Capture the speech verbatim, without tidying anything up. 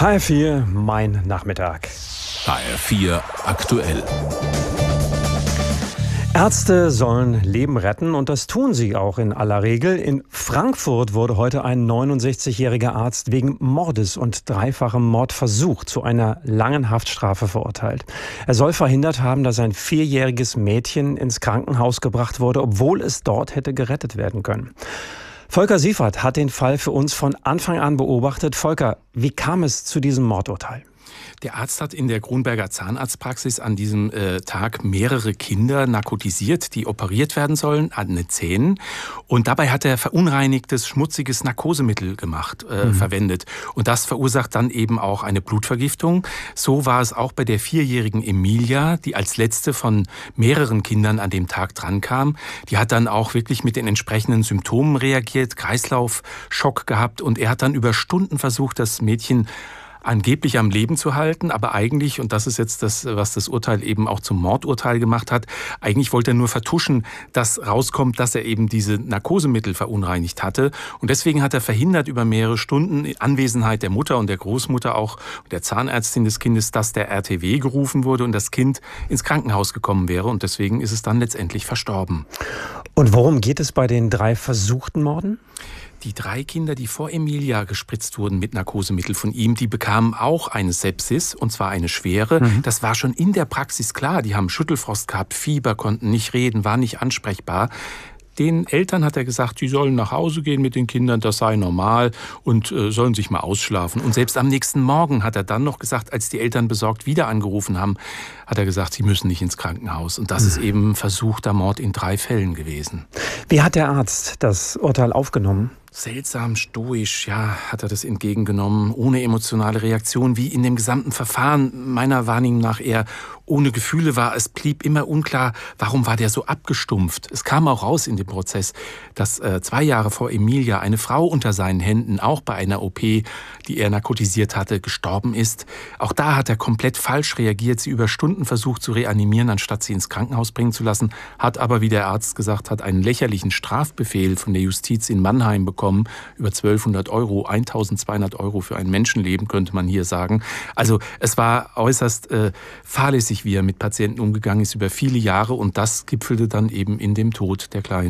H R vier, mein Nachmittag. H R vier aktuell. Ärzte sollen Leben retten und das tun sie auch in aller Regel. In Frankfurt wurde heute ein neunundsechzigjähriger Arzt wegen Mordes und dreifachem Mordversuch zu einer langen Haftstrafe verurteilt. Er soll verhindert haben, dass ein vierjähriges Mädchen ins Krankenhaus gebracht wurde, obwohl es dort hätte gerettet werden können. Volker Siefert hat den Fall für uns von Anfang an beobachtet. Volker, wie kam es zu diesem Mordurteil? Der Arzt hat in der Grunberger Zahnarztpraxis an diesem äh, Tag mehrere Kinder narkotisiert, die operiert werden sollen an den Zähnen. Und dabei hat er verunreinigtes, schmutziges Narkosemittel gemacht, äh, mhm. verwendet. Und das verursacht dann eben auch eine Blutvergiftung. So war es auch bei der vierjährigen Emilia, die als letzte von mehreren Kindern an dem Tag drankam. Die hat dann auch wirklich mit den entsprechenden Symptomen reagiert, Kreislaufschock gehabt. Und er hat dann über Stunden versucht, das Mädchen angeblich am Leben zu halten, aber eigentlich, und das ist jetzt das, was das Urteil eben auch zum Mordurteil gemacht hat, eigentlich wollte er nur vertuschen, dass rauskommt, dass er eben diese Narkosemittel verunreinigt hatte. Und deswegen hat er verhindert über mehrere Stunden in Anwesenheit der Mutter und der Großmutter auch, der Zahnärztin des Kindes, dass der R T W gerufen wurde und das Kind ins Krankenhaus gekommen wäre. Und deswegen ist es dann letztendlich verstorben. Und worum geht es bei den drei versuchten Morden? Die drei Kinder, die vor Emilia gespritzt wurden mit Narkosemittel von ihm, die bekamen auch eine Sepsis, und zwar eine schwere. Mhm. Das war schon in der Praxis klar. Die haben Schüttelfrost gehabt, Fieber, konnten nicht reden, waren nicht ansprechbar. Den Eltern hat er gesagt, sie sollen nach Hause gehen mit den Kindern, das sei normal und äh, sollen sich mal ausschlafen. Und selbst am nächsten Morgen hat er dann noch gesagt, als die Eltern besorgt wieder angerufen haben, hat er gesagt, sie müssen nicht ins Krankenhaus. Und das mhm. ist eben versuchter Mord in drei Fällen gewesen. Wie hat der Arzt das Urteil aufgenommen? Seltsam stoisch, ja, hat er das entgegengenommen, ohne emotionale Reaktion, wie in dem gesamten Verfahren meiner Wahrnehmung nach eher ohne Gefühle war. Es blieb immer unklar, warum war der so abgestumpft. Es kam auch raus in dem Prozess, dass äh, zwei Jahre vor Emilia eine Frau unter seinen Händen, auch bei einer O P, die er narkotisiert hatte, gestorben ist. Auch da hat er komplett falsch reagiert, sie über Stunden versucht zu reanimieren, anstatt sie ins Krankenhaus bringen zu lassen, hat aber, wie der Arzt gesagt hat, einen lächerlichen Strafbefehl von der Justiz in Mannheim bekommen. Über zwölfhundert Euro, eintausendzweihundert Euro für ein Menschenleben, könnte man hier sagen. Also es war äußerst äh, fahrlässig, wie er mit Patienten umgegangen ist über viele Jahre, und das gipfelte dann eben in dem Tod der Kleinen.